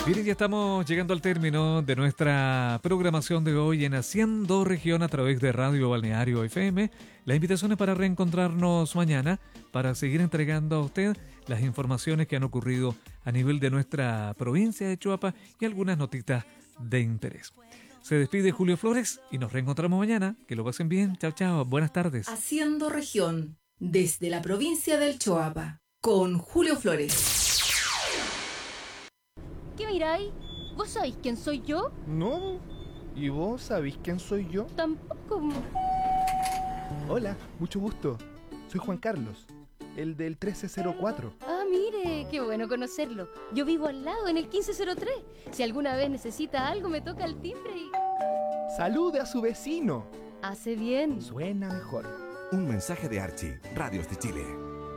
Bien, ya estamos llegando al término de nuestra programación de hoy en Haciendo Región a través de Radio Balneario FM. La invitación es para reencontrarnos mañana para seguir entregando a usted las informaciones que han ocurrido a nivel de nuestra provincia de Choapa y algunas notitas de interés. Se despide Julio Flores y nos reencontramos mañana. Que lo pasen bien. Chao, chao. Buenas tardes. Haciendo Región desde la provincia del Choapa con Julio Flores. ¿Qué miráis? ¿Vos sabéis quién soy yo? No. ¿Y vos sabéis quién soy yo? Tampoco. Hola, mucho gusto. Soy Juan Carlos, el del 1304. Ah, mire, qué bueno conocerlo. Yo vivo al lado, en el 1503. Si alguna vez necesita algo, me toca el timbre y... ¡Salude a su vecino! Hace bien. Suena mejor. Un mensaje de Archie, Radios de Chile.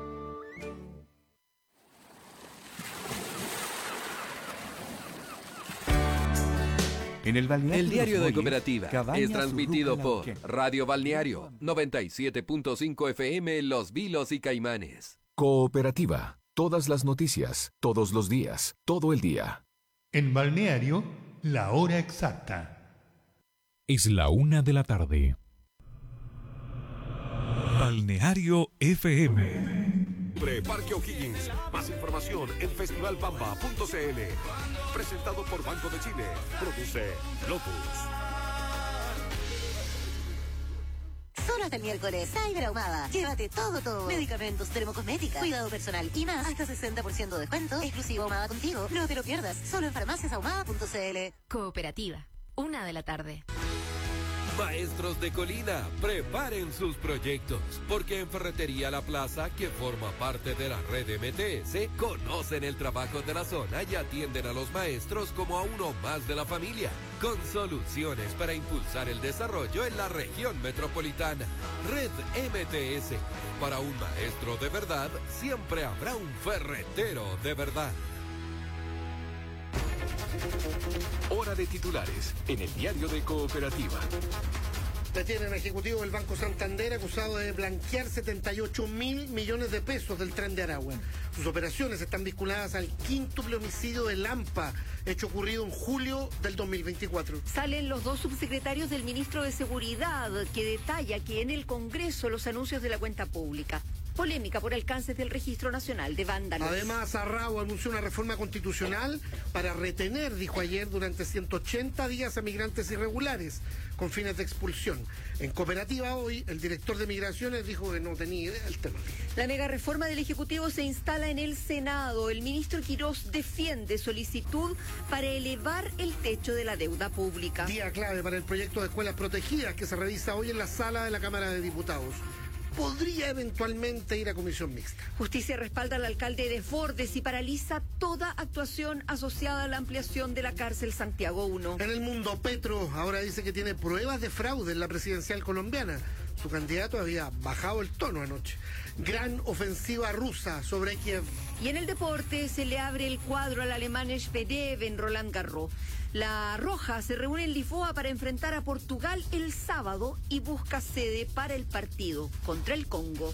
En el balneario El diario de Los Cooperativa Cabañas, es transmitido Urruca, por Lauquén. Radio Balneario 97.5 FM Los Vilos y Caimanes. Cooperativa. Todas las noticias, todos los días, todo el día. En Balneario, la hora exacta. Es la 1 de la tarde. Balneario FM. Preparque O'Higgins. Más información en festivalbamba.cl. Presentado por Banco de Chile. Produce Lotus. Solo hasta el miércoles, Cyber Ahumada. Llévate todo. Medicamentos, dermocosmética, cuidado personal y más. Hasta 60% de descuento. Exclusivo Ahumada contigo. No te lo pierdas. Solo en farmaciasahumada.cl. Cooperativa, 1 de la tarde. Maestros de Colina, preparen sus proyectos, porque en Ferretería La Plaza, que forma parte de la red MTS, conocen el trabajo de la zona y atienden a los maestros como a uno más de la familia, con soluciones para impulsar el desarrollo en la región metropolitana. Red MTS, para un maestro de verdad, siempre habrá un ferretero de verdad. Hora de titulares en el diario de Cooperativa. Detienen a ejecutivo del Banco Santander acusado de blanquear 78.000 millones de pesos del Tren de Aragua. Sus operaciones están vinculadas al quíntuple homicidio de Lampa, hecho ocurrido en julio del 2024. Salen los dos subsecretarios del ministro de Seguridad, que detalla que en el Congreso los anuncios de la cuenta pública. Polémica por alcances del Registro Nacional de Vándalos. Además, Arrao anunció una reforma constitucional para retener, dijo ayer, durante 180 días a migrantes irregulares con fines de expulsión. En Cooperativa hoy, el director de Migraciones dijo que no tenía idea del tema. La mega reforma del Ejecutivo se instala en el Senado. El ministro Quirós defiende solicitud para elevar el techo de la deuda pública. Día clave para el proyecto de escuelas protegidas que se revisa hoy en la sala de la Cámara de Diputados. Podría eventualmente ir a comisión mixta. Justicia respalda al alcalde de Fordes y paraliza toda actuación asociada a la ampliación de la cárcel Santiago 1. En el mundo, Petro ahora dice que tiene pruebas de fraude en la presidencial colombiana. Su candidato había bajado el tono anoche. Gran ofensiva rusa sobre Kiev. Y en el deporte se le abre el cuadro al alemán Zverev en Roland Garros. La Roja se reúne en Lisboa para enfrentar a Portugal el sábado y busca sede para el partido contra el Congo.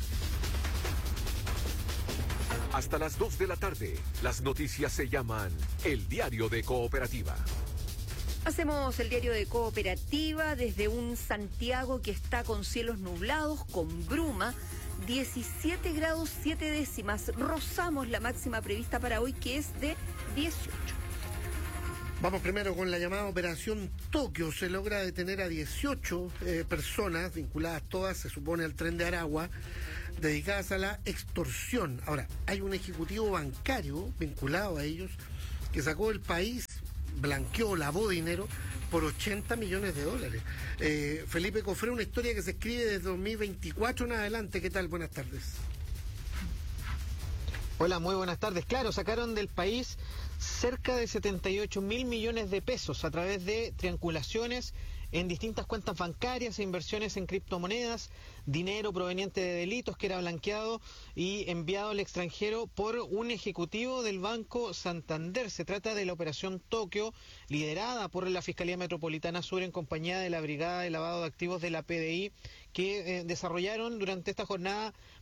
Hasta las 2 de la tarde, las noticias se llaman El Diario de Cooperativa. Hacemos el diario de Cooperativa desde un Santiago que está con cielos nublados, con bruma, 17 grados 7 décimas. Rozamos la máxima prevista para hoy, que es de 18. Vamos primero con la llamada Operación Tokio. Se logra detener a 18 personas, vinculadas todas, se supone, al Tren de Aragua, dedicadas a la extorsión. Ahora, hay un ejecutivo bancario vinculado a ellos que sacó del país, blanqueó, lavó dinero por 80 millones de dólares. Felipe Cofré, una historia que se escribe desde 2024 en adelante. ¿Qué tal? Buenas tardes. Hola, muy buenas tardes. Claro, sacaron del país cerca de 78.000 millones de pesos a través de triangulaciones en distintas cuentas bancarias e inversiones en criptomonedas, dinero proveniente de delitos que era blanqueado y enviado al extranjero por un ejecutivo del Banco Santander. Se trata de la Operación Tokio, liderada por la Fiscalía Metropolitana Sur en compañía de la Brigada de Lavado de Activos de la PDI, que desarrollaron durante esta jornada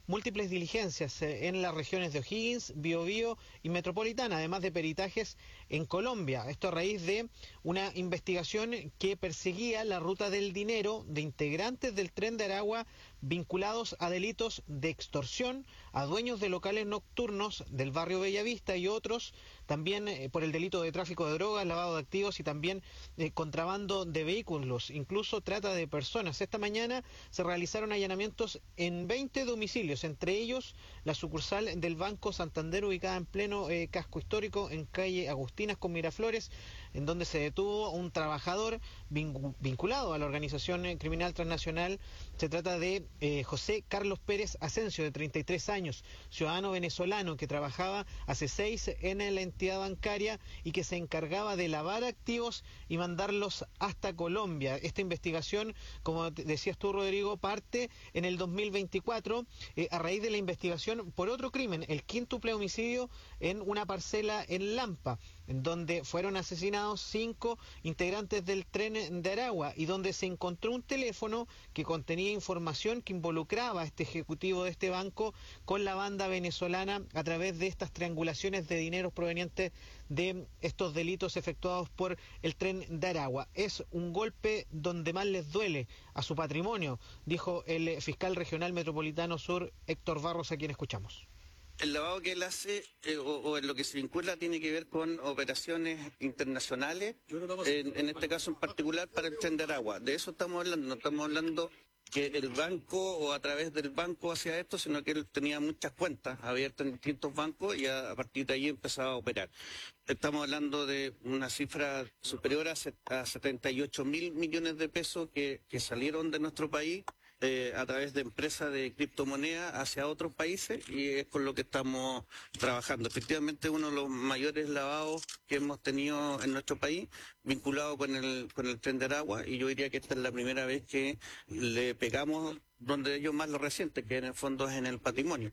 múltiples diligencias en las regiones de O'Higgins, Biobío y Metropolitana, además de peritajes en Colombia. Esto a raíz de una investigación que perseguía la ruta del dinero de integrantes del Tren de Aragua vinculados a delitos de extorsión, a dueños de locales nocturnos del barrio Bellavista y otros, también por el delito de tráfico de drogas, lavado de activos y también contrabando de vehículos, incluso trata de personas. Esta mañana se realizaron allanamientos en 20 domicilios, entre ellos la sucursal del Banco Santander ubicada en pleno casco histórico en calle Agustinas con Miraflores, en donde se detuvo un trabajador vinculado a la organización criminal transnacional. Se trata de José Carlos Pérez Asensio, de 33 años, ciudadano venezolano que trabajaba hace 6 en la entidad bancaria y que se encargaba de lavar activos y mandarlos hasta Colombia. Esta investigación, como decías tú, Rodrigo, parte en el 2024 a raíz de la investigación por otro crimen, el quíntuple homicidio en una parcela en Lampa, en donde fueron asesinados 5 integrantes del Tren de Aragua y donde se encontró un teléfono que contenía información que involucraba a este ejecutivo de este banco con la banda venezolana a través de estas triangulaciones de dineros provenientes de estos delitos efectuados por el Tren de Aragua. Es un golpe donde más les duele a su patrimonio, dijo el fiscal regional metropolitano sur, Héctor Barros, a quien escuchamos. El lavado que él hace o en lo que se vincula tiene que ver con operaciones internacionales, en este caso en particular para el Tren de Aragua. De eso estamos hablando, no estamos hablando que el banco o a través del banco hacía esto, sino que él tenía muchas cuentas abiertas en distintos bancos y a partir de ahí empezaba a operar. Estamos hablando de una cifra superior a 78.000 millones de pesos que salieron de nuestro país a través de empresas de criptomonedas hacia otros países, y es con lo que estamos trabajando. Efectivamente, uno de los mayores lavados que hemos tenido en nuestro país, vinculado con el Tren de Aragua, y yo diría que esta es la primera vez que le pegamos donde ellos más lo resienten, que en el fondo es en el patrimonio.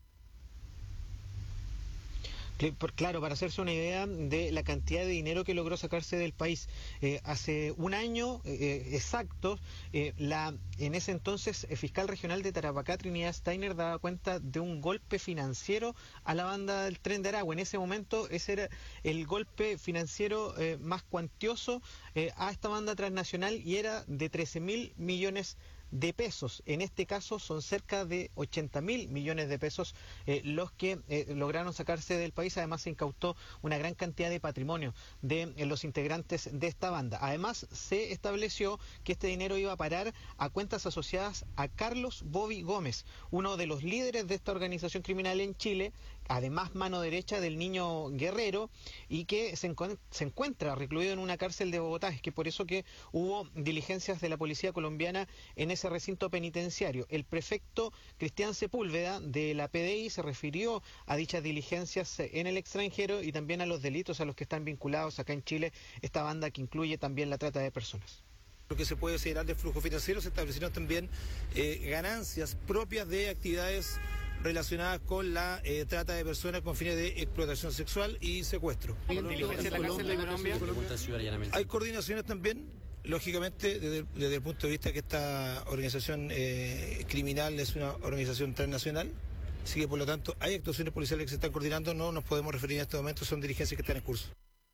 Claro, para hacerse una idea de la cantidad de dinero que logró sacarse del país. Hace un año exacto, en ese entonces fiscal regional de Tarapacá, Trinidad Steiner, daba cuenta de un golpe financiero a la banda del Tren de Aragua. En ese momento ese era el golpe financiero más cuantioso a esta banda transnacional y era de 13.000 millones de pesos. En este caso son cerca de 80.000 millones de pesos los que lograron sacarse del país. Además se incautó una gran cantidad de patrimonio de los integrantes de esta banda. Además se estableció que este dinero iba a parar a cuentas asociadas a Carlos Bobby Gómez, uno de los líderes de esta organización criminal en Chile, además mano derecha del Niño Guerrero, y que se encuentra recluido en una cárcel de Bogotá. Es que por eso que hubo diligencias de la policía colombiana en ese recinto penitenciario. El prefecto Cristian Sepúlveda de la PDI se refirió a dichas diligencias en el extranjero y también a los delitos a los que están vinculados acá en Chile esta banda, que incluye también la trata de personas. Lo que se puede considerar de flujo financiero, se establecieron también ganancias propias de actividades relacionadas con la trata de personas con fines de explotación sexual y secuestro. Hay coordinaciones también, lógicamente, desde el punto de vista que esta organización criminal es una organización transnacional, así que por lo tanto hay actuaciones policiales que se están coordinando, no nos podemos referir en este momento, son diligencias que están en curso.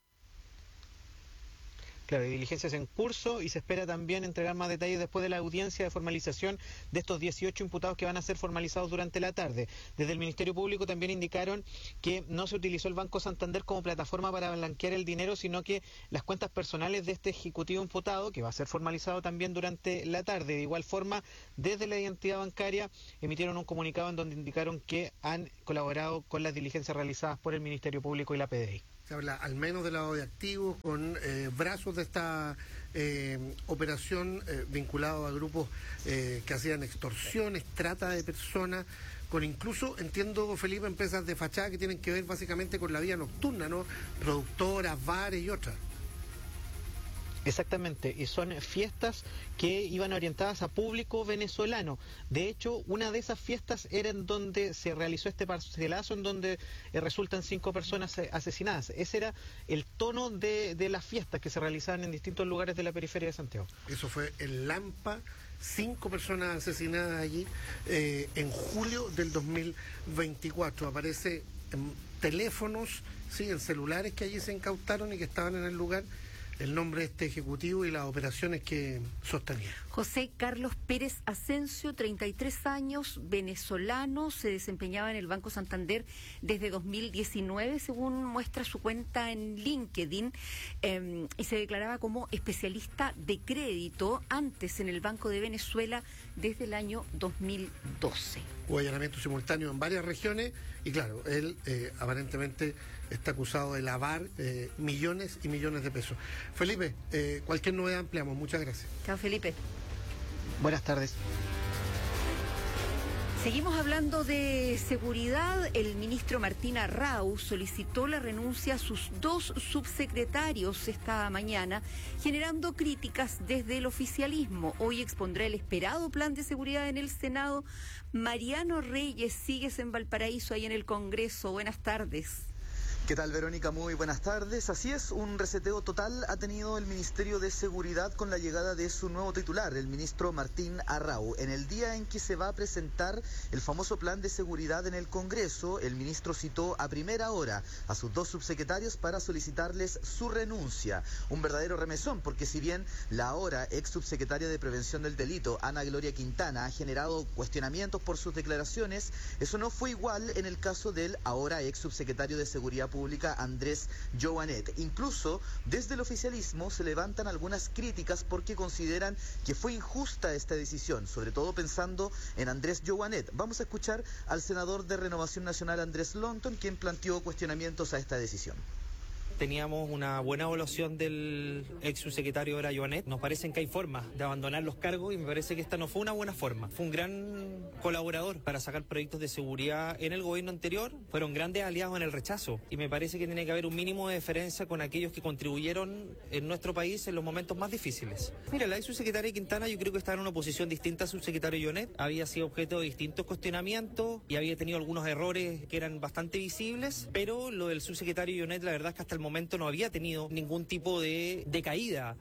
Claro, hay diligencias en curso y se espera también entregar más detalles después de la audiencia de formalización de estos 18 imputados que van a ser formalizados durante la tarde. Desde el Ministerio Público también indicaron que no se utilizó el Banco Santander como plataforma para blanquear el dinero, sino que las cuentas personales de este ejecutivo imputado, que va a ser formalizado también durante la tarde. De igual forma, desde la entidad bancaria emitieron un comunicado en donde indicaron que han colaborado con las diligencias realizadas por el Ministerio Público y la PDI. Se habla al menos del lavado de activos, con brazos de esta operación vinculado a grupos que hacían extorsiones, trata de personas, con incluso, entiendo, Felipe, empresas de fachada que tienen que ver básicamente con la vida nocturna, ¿no? Productoras, bares y otras. Exactamente, y son fiestas que iban orientadas a público venezolano. De hecho, una de esas fiestas era en donde se realizó este parcelazo, en donde resultan 5 personas asesinadas. Ese era el tono de las fiestas que se realizaban en distintos lugares de la periferia de Santiago. Eso fue en Lampa, 5 personas asesinadas allí en julio del 2024. Aparece en teléfonos, sí, en celulares que allí se incautaron y que estaban en el lugar, el nombre de este ejecutivo y las operaciones que sostenía. José Carlos Pérez Asensio, 33 años, venezolano, se desempeñaba en el Banco Santander desde 2019, según muestra su cuenta en LinkedIn, y se declaraba como especialista de crédito antes en el Banco de Venezuela desde el año 2012. Hubo allanamiento simultáneo en varias regiones y claro, él aparentemente está acusado de lavar millones y millones de pesos. Felipe, cualquier novedad ampliamos. Muchas gracias. Chao, Felipe. Buenas tardes. Seguimos hablando de seguridad. El ministro Martín Arrau solicitó la renuncia a sus 2 subsecretarios esta mañana, generando críticas desde el oficialismo. Hoy expondrá el esperado plan de seguridad en el Senado. Mariano Reyes, sigues en Valparaíso, ahí en el Congreso. Buenas tardes. ¿Qué tal, Verónica? Muy buenas tardes. Así es, un reseteo total ha tenido el Ministerio de Seguridad con la llegada de su nuevo titular, el ministro Martín Arrau. En el día en que se va a presentar el famoso plan de seguridad en el Congreso, el ministro citó a primera hora a sus 2 subsecretarios para solicitarles su renuncia. Un verdadero remesón, porque si bien la ahora ex subsecretaria de Prevención del Delito, Ana Gloria Quintana, ha generado cuestionamientos por sus declaraciones, eso no fue igual en el caso del ahora ex subsecretario de Seguridad Pública, Andrés Joanet. Incluso desde el oficialismo se levantan algunas críticas porque consideran que fue injusta esta decisión, sobre todo pensando en Andrés Joanet. Vamos a escuchar al senador de Renovación Nacional, Andrés Lonton, quien planteó cuestionamientos a esta decisión. Teníamos una buena evaluación del ex subsecretario era Joanet. Nos parece que hay formas de abandonar los cargos y me parece que esta no fue una buena forma. Fue un gran colaborador para sacar proyectos de seguridad en el gobierno anterior. Fueron grandes aliados en el rechazo y me parece que tiene que haber un mínimo de deferencia con aquellos que contribuyeron en nuestro país en los momentos más difíciles. Mira, la ex subsecretaria Quintana yo creo que estaba en una posición distinta al subsecretario Joanet. Había sido objeto de distintos cuestionamientos y había tenido algunos errores que eran bastante visibles, pero lo del subsecretario Joanet la verdad es que hasta el momento no había tenido ningún tipo de caída.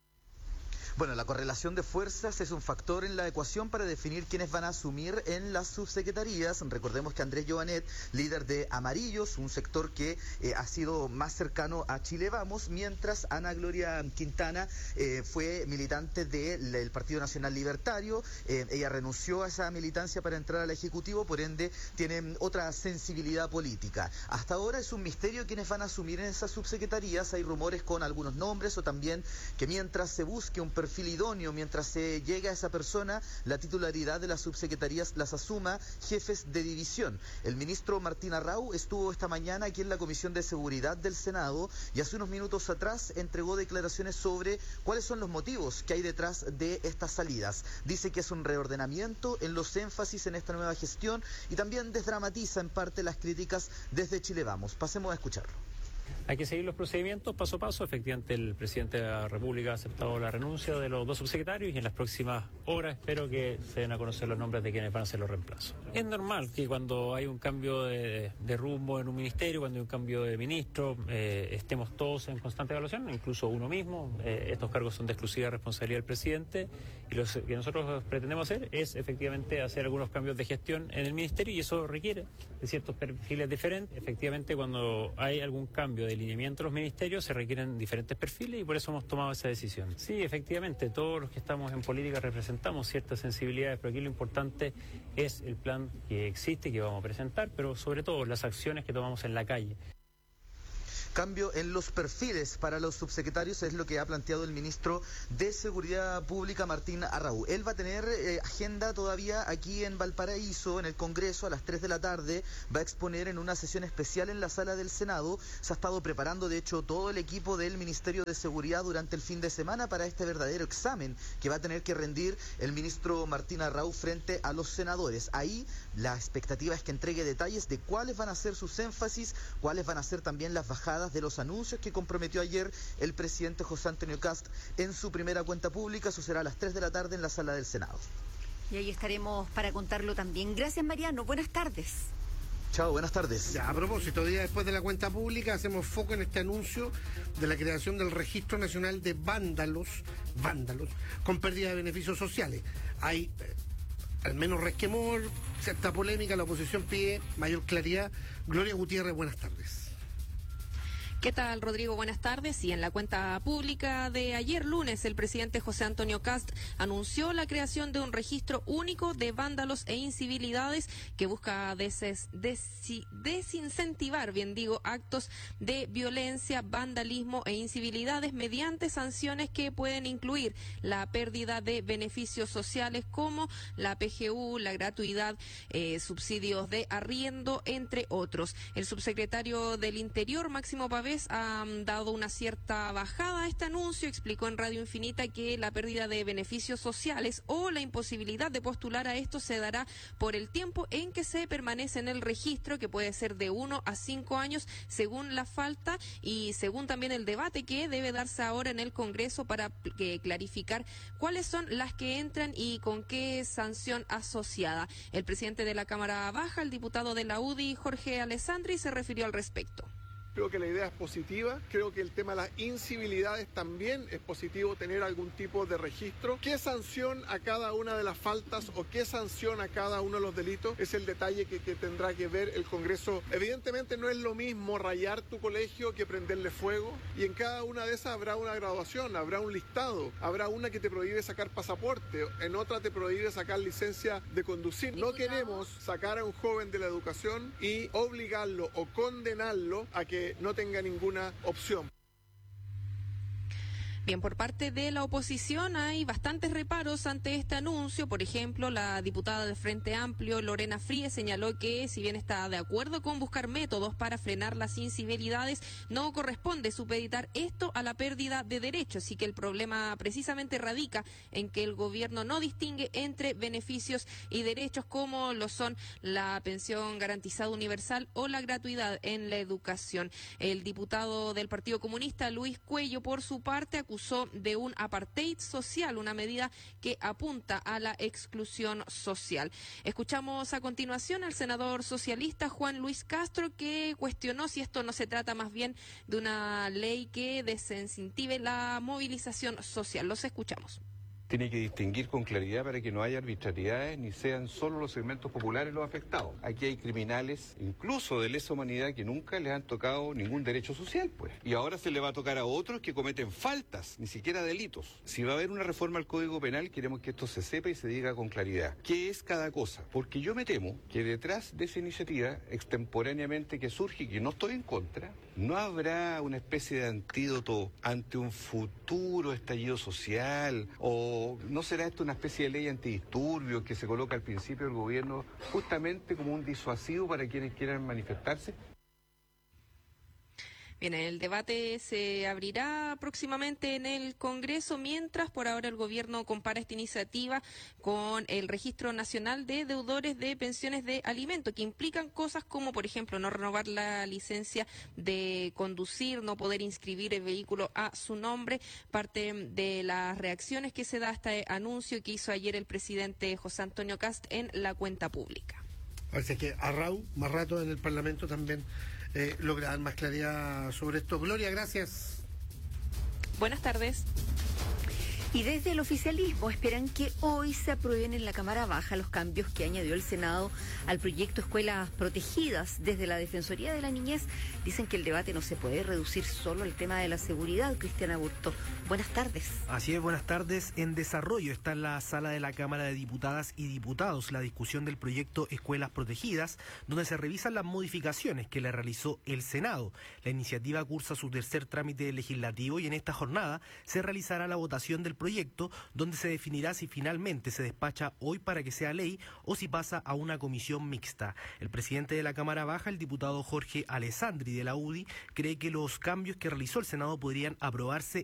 Bueno, la correlación de fuerzas es un factor en la ecuación para definir quiénes van a asumir en las subsecretarías. Recordemos que Andrés Joanet, líder de Amarillos, un sector que ha sido más cercano a Chile Vamos, mientras Ana Gloria Quintana fue militante del Partido Nacional Libertario. Ella renunció a esa militancia para entrar al Ejecutivo, por ende tiene otra sensibilidad política. Hasta ahora es un misterio quiénes van a asumir en esas subsecretarías. Hay rumores con algunos nombres o también que mientras se busque un perfil idóneo, mientras se llegue a esa persona, la titularidad de las subsecretarías las asuma jefes de división. El ministro Martín Arrau estuvo esta mañana aquí en la Comisión de Seguridad del Senado y hace unos minutos atrás entregó declaraciones sobre cuáles son los motivos que hay detrás de estas salidas. Dice que es un reordenamiento en los énfasis en esta nueva gestión y también desdramatiza en parte las críticas desde Chile Vamos. Pasemos a escucharlo. Hay que seguir los procedimientos paso a paso. Efectivamente, el presidente de la República ha aceptado la renuncia de los 2 subsecretarios y en las próximas horas espero que se den a conocer los nombres de quienes van a ser los reemplazos. Es normal que cuando hay un cambio de rumbo en un ministerio, cuando hay un cambio de ministro, estemos todos en constante evaluación, incluso uno mismo. Estos cargos son de exclusiva responsabilidad del presidente y lo que nosotros pretendemos hacer es efectivamente hacer algunos cambios de gestión en el ministerio y eso requiere de ciertos perfiles diferentes. Efectivamente, cuando hay algún cambio de alineamiento de los ministerios se requieren diferentes perfiles y por eso hemos tomado esa decisión. Sí, efectivamente, todos los que estamos en política representamos ciertas sensibilidades, pero aquí lo importante es el plan que existe, que vamos a presentar, pero sobre todo las acciones que tomamos en la calle. Cambio en los perfiles para los subsecretarios es lo que ha planteado el ministro de Seguridad Pública, Martín Arrau. Él va a tener agenda todavía aquí en Valparaíso, en el Congreso, a las 3 de la tarde. Va a exponer en una sesión especial en la sala del Senado. Se ha estado preparando, de hecho, todo el equipo del Ministerio de Seguridad durante el fin de semana para este verdadero examen que va a tener que rendir el ministro Martín Arrau frente a los senadores. Ahí la expectativa es que entregue detalles de cuáles van a ser sus énfasis, cuáles van a ser también las bajadas derivadas de los anuncios que comprometió ayer el presidente José Antonio Kast en su primera cuenta pública. Eso será a las 3 de la tarde en la sala del Senado. Y ahí estaremos para contarlo también. Gracias, Mariano. Buenas tardes. Chao, buenas tardes. Ya, a propósito, día después de la cuenta pública, hacemos foco en este anuncio de la creación del Registro Nacional de Vándalos, con pérdida de beneficios sociales. Hay al menos resquemor, cierta polémica, la oposición pide mayor claridad. Gloria Gutiérrez, buenas tardes. ¿Qué tal, Rodrigo? Buenas tardes. Y en la cuenta pública de ayer lunes, el presidente José Antonio Kast anunció la creación de un registro único de vándalos e incivilidades que busca desincentivar, actos de violencia, vandalismo e incivilidades mediante sanciones que pueden incluir la pérdida de beneficios sociales como la PGU, la gratuidad, subsidios de arriendo, entre otros. El subsecretario del Interior, Máximo Pavés, ha dado una cierta bajada a este anuncio. Explicó en Radio Infinita que la pérdida de beneficios sociales o la imposibilidad de postular a esto se dará por el tiempo en que se permanece en el registro, que puede ser de 1 a 5 años según la falta y según también el debate que debe darse ahora en el Congreso para clarificar cuáles son las que entran y con qué sanción asociada. El presidente de la Cámara Baja, el diputado de la UDI, Jorge Alessandri, se refirió al respecto. Creo que la idea es positiva, creo que el tema de las incivilidades también es positivo, tener algún tipo de registro. ¿Qué sanción a cada una de las faltas o qué sanción a cada uno de los delitos? Es el detalle que tendrá que ver el Congreso. Evidentemente no es lo mismo rayar tu colegio que prenderle fuego, y en cada una de esas habrá una graduación, habrá un listado, habrá una que te prohíbe sacar pasaporte, en otra te prohíbe sacar licencia de conducir. No queremos sacar a un joven de la educación y obligarlo o condenarlo a que no tenga ninguna opción. Bien, por parte de la oposición hay bastantes reparos ante este anuncio. Por ejemplo, la diputada del Frente Amplio, Lorena Fríes, señaló que si bien está de acuerdo con buscar métodos para frenar las incivilidades, no corresponde supeditar esto a la pérdida de derechos, y que el problema precisamente radica en que el gobierno no distingue entre beneficios y derechos como lo son la pensión garantizada universal o la gratuidad en la educación. El diputado del Partido Comunista, Luis Cuello, por su parte, acusó de un apartheid social, una medida que apunta a la exclusión social. Escuchamos a continuación al senador socialista Juan Luis Castro, que cuestionó si esto no se trata más bien de una ley que desincentive la movilización social. Los escuchamos. Tiene que distinguir con claridad para que no haya arbitrariedades ni sean solo los segmentos populares los afectados. Aquí hay criminales, incluso de lesa humanidad, que nunca les han tocado ningún derecho social, pues. Y ahora se le va a tocar a otros que cometen faltas, ni siquiera delitos. Si va a haber una reforma al Código Penal, queremos que esto se sepa y se diga con claridad. ¿Qué es cada cosa? Porque yo me temo que detrás de esa iniciativa, extemporáneamente que surge y que no estoy en contra, ¿no habrá una especie de antídoto ante un futuro estallido social? ¿O no será esto una especie de ley antidisturbios que se coloca al principio del gobierno justamente como un disuasivo para quienes quieran manifestarse? Bien, el debate se abrirá próximamente en el Congreso, mientras por ahora el gobierno compara esta iniciativa con el Registro Nacional de Deudores de Pensiones de Alimento, que implican cosas como, por ejemplo, no renovar la licencia de conducir, no poder inscribir el vehículo a su nombre, parte de las reacciones que se da a este anuncio que hizo ayer el presidente José Antonio Kast en la cuenta pública. Parece que Arrau, más rato en el Parlamento también logra dar más claridad sobre esto. Gloria, gracias. Buenas tardes. Y desde el oficialismo esperan que hoy se aprueben en la Cámara Baja los cambios que añadió el Senado al proyecto Escuelas Protegidas. Desde la Defensoría de la Niñez dicen que el debate no se puede reducir solo al tema de la seguridad. Cristian Aburto, buenas tardes. Así es, buenas tardes. En desarrollo está en la sala de la Cámara de Diputadas y Diputados la discusión del proyecto Escuelas Protegidas, donde se revisan las modificaciones que le realizó el Senado. La iniciativa cursa su tercer trámite legislativo y en esta jornada se realizará la votación del proyecto, donde se definirá si finalmente se despacha hoy para que sea ley o si pasa a una comisión mixta. El presidente de la Cámara Baja, el diputado Jorge Alessandri de la UDI, cree que los cambios que realizó el Senado podrían aprobarse